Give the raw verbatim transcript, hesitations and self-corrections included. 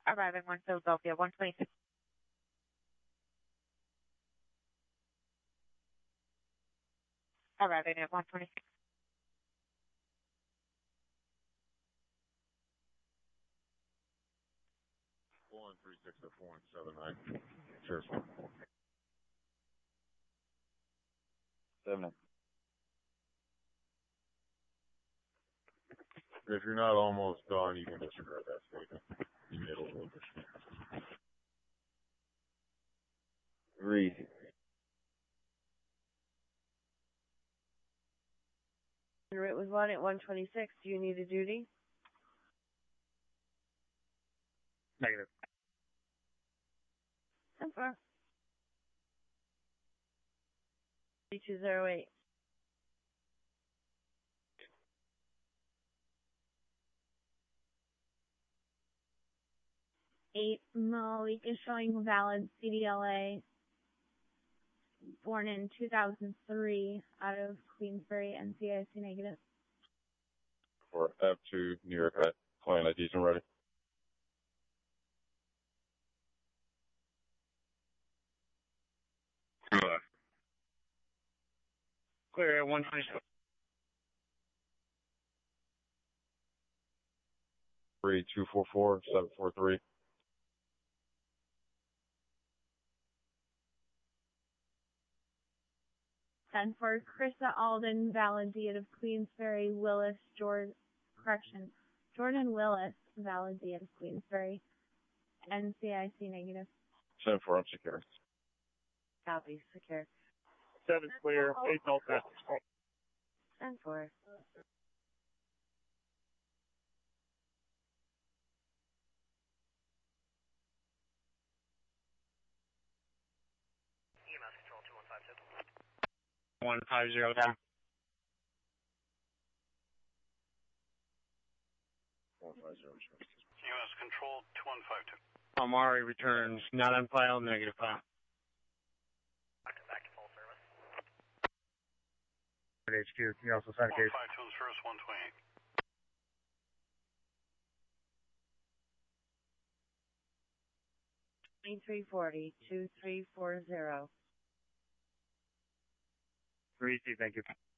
Arriving one Philadelphia, one twenty-six. Arriving at one twenty-six. One three six oh four and seven nine. Cheers. Seven. If you're not almost done, you can disregard that statement. You made a little bit. Three. Route was one at one twenty-six. Do you need a duty? Negative. ten four. three two zero eight. Eight Malik is showing valid C D L A, born in two thousand three, out of Queensbury, N C I C negative. For F two, New York, client I Ds and ready. Clear at one twenty-six. Three two four four seven four three. Then for Krista Alden, valid date of Queensbury, Willis, Jordan, correction, Jordan Willis, valid date of Queensbury, N C I C negative. Seven four, I'm secure. Copy. Secure. Seven clear. Eight Delta. ten four. One five zero down. One five zero. U S Control two one five two. Amari returns not on file, negative file. Back to back to full service. H Q, you also sent a case. one five two is first, one twenty-eight. twenty-three forty, two three four zero. Three, thank you.